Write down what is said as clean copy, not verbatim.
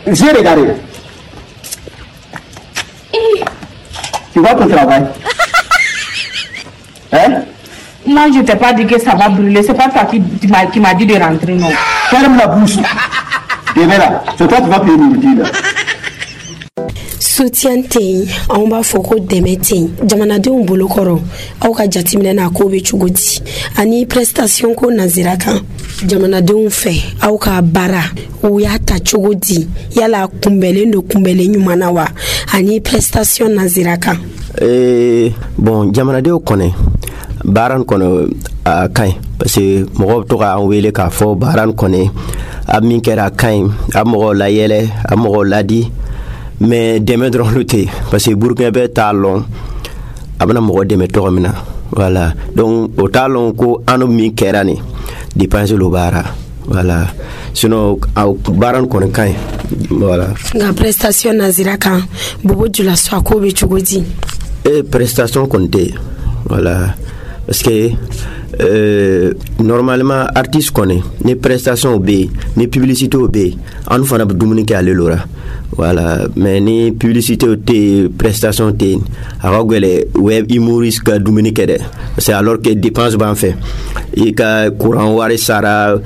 J'ai regardé. Tu vois ton travail? Hein? Moi, je t'ai pas dit que ça va brûler. C'est pas toi qui m'a dit de rentrer, non. Ferme la bouche. Viens là. C'est toi qui vas payer nourriture là. Soutien te on b'a fɔ ko dɛmɛ te jamanadenw bolo kɔrɔ aw ka jateminɛ na ko bɛ cogo di ani prestation ko nazira kan jamanadenw fɛ aw ka baara o y'a ta cogo di yala kunbɛlen do kunbɛlen ɲuman na wa ani prestation nazira kan bon jamanadenw kɔnɛ baara kɔnɔ a kaɲi parce que mɔgɔw bɛ to k'an wele k'a fɔ baara kɔnɔ a min kɛra a kaɲi a mɔgɔw layɛlɛ a mɔgɔw ladi mais dɛmɛ dɔrɔn lu tɛ parce que burukina bɛ t'a lɔn a bɛna mɔgɔ dɛmɛ tɔgɔ min na voilà donc o t'a lɔn ko an min kɛra nin dépense lo baara voilà sinon baara kɔni kaɲi voilà. nka prestation nazira kan bobo jula so a ko bɛ cogo di. prestation kɔni tɛ voilà parce que normalement artiste kɔni ni prestation bɛ yen ni publicité bɛ yen an fana bɛ dumuni kɛ ale lora voilà mais ni publicité te prestation te a ka gɛlɛ web humoriste ka dumuni kɛ dɛ parce que alors que dépense b'an fɛ i ka courant wari sara